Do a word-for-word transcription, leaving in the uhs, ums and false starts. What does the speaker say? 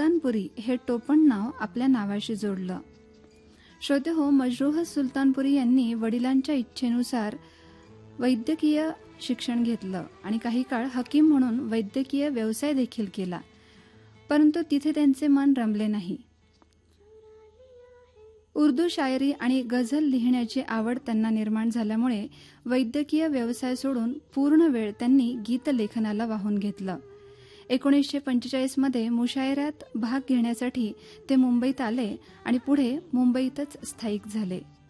सुलतानपुरी हे टोपण नाव आपल्या नावाशी जोडलं. श्रोते हो, मजरूह सुलतानपुरी यांनी वडिलांच्या इच्छेनुसार वैद्यकीय शिक्षण घेतलं आणि काही काळ हकीम म्हणून वैद्यकीय व्यवसाय देखील केला, परंतु तिथे त्यांचे मन रमले नाही. उर्दू शायरी आणि गझल लिहिण्याची आवड त्यांना निर्माण झाल्यामुळे वैद्यकीय व्यवसाय सोडून पूर्ण वेळ त्यांनी गीतलेखनाला वाहून घेतलं. एकोणीसशे पंचेचाळीसमध्ये मुशायऱ्यात भाग घेण्यासाठी ते मुंबईत आले आणि पुढे मुंबईतच स्थायिक झाले.